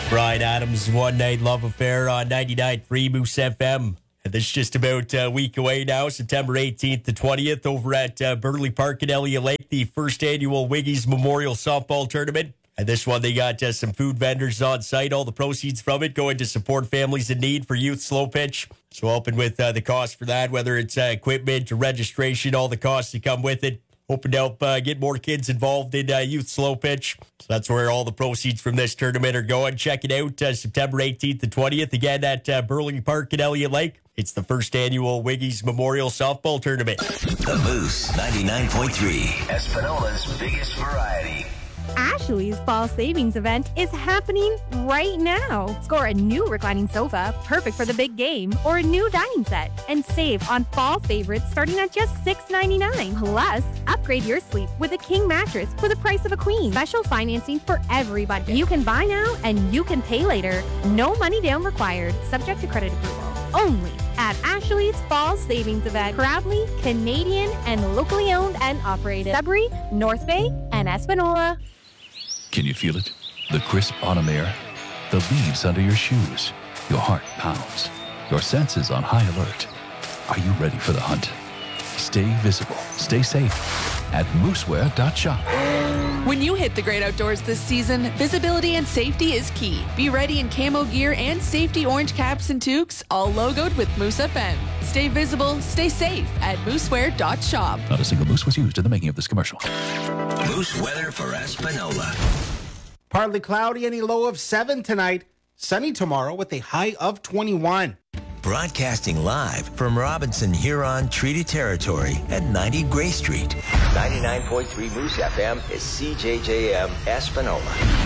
Brian Adams' One Night Love Affair on 99.3 Moose FM. And this is just about a week away now, September 18th to 20th, over at Burley Park in Elliott Lake, the first annual Wiggy's Memorial Softball Tournament. And this one, they got some food vendors on site. All the proceeds from it going to support families in need for youth slow pitch. So helping with the cost for that, whether it's equipment or registration, all the costs that come with it. Hoping to help get more kids involved in youth slow pitch. So that's where all the proceeds from this tournament are going. Check it out, September 18th to 20th, again at Burley Park in Elliott Lake. It's the first annual Wiggy's Memorial Softball Tournament. The Moose 99.3, Espanola's biggest variety. Ashley's Fall Savings event is happening right now. Score a new reclining sofa, perfect for the big game, or a new dining set, and save on fall favorites starting at just $6.99. Plus, upgrade your sleep with a king mattress for the price of a queen. Special financing for everybody. You can buy now and you can pay later. No money down required, subject to credit approval. Only at Ashley's Fall Savings event. Proudly Canadian and locally owned and operated. Sudbury, North Bay, and Espanola. Can you feel it? The crisp autumn air, the leaves under your shoes. Your heart pounds, your senses on high alert. Are you ready for the hunt? Stay visible, stay safe at moosewear.shop. When you hit the great outdoors this season, visibility and safety is key. Be ready in camo gear and safety orange caps and toques, all logoed with Moose FM. Stay visible, stay safe at moosewear.shop. Not a single moose was used in the making of this commercial. Moose weather for Espanola. Partly cloudy and a low of 7 tonight. Sunny tomorrow with a high of 21. Broadcasting live from Robinson Huron Treaty Territory at 90 Gray Street. 99.3 Moose FM is CJJM Espanola.